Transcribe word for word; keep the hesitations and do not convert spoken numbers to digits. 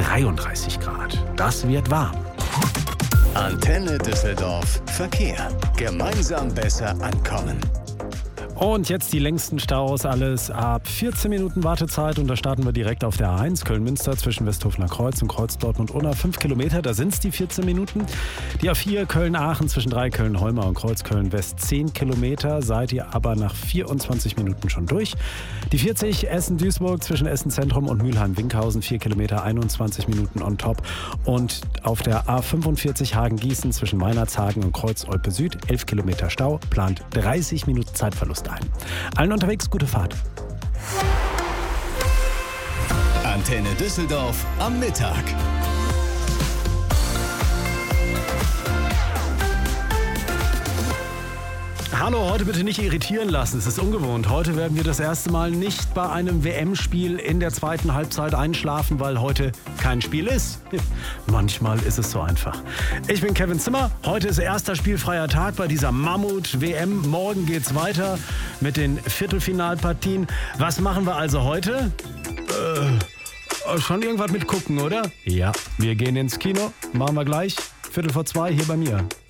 dreiunddreißig Grad. Das wird warm. Antenne Düsseldorf Verkehr. Gemeinsam besser ankommen. Und jetzt die längsten Staus, alles ab vierzehn Minuten Wartezeit. Und da starten wir direkt auf der A eins Köln-Münster zwischen Westhofener Kreuz und Kreuz Dortmund-Unna. fünf Kilometer, da sind es die vierzehn Minuten. Die A vier Köln-Aachen zwischen drei Köln-Holmer und Kreuz Köln-West zehn Kilometer. Seid ihr aber nach vierundzwanzig Minuten schon durch. Die vierzig Essen-Duisburg zwischen Essen-Zentrum und Mülheim-Winkhausen vier Kilometer, einundzwanzig Minuten on top. Und auf der A fünfundvierzig Hagen-Gießen zwischen Meinerzhagen und Kreuz-Olpe-Süd elf Kilometer Stau, plant dreißig Minuten Zeitverlust ein. Allen unterwegs gute Fahrt. Antenne Düsseldorf am Mittag. Hallo, heute bitte nicht irritieren lassen, es ist ungewohnt. Heute werden wir das erste Mal nicht bei einem W M-Spiel in der zweiten Halbzeit einschlafen, weil heute kein Spiel ist. Manchmal ist es so einfach. Ich bin Kevin Zimmer, heute ist erster spielfreier Tag bei dieser Mammut-W M. Morgen geht's weiter mit den Viertelfinalpartien. Was machen wir also heute? Äh, schon irgendwas mit gucken, oder? Ja, wir gehen ins Kino, machen wir gleich. Viertel vor zwei hier bei mir.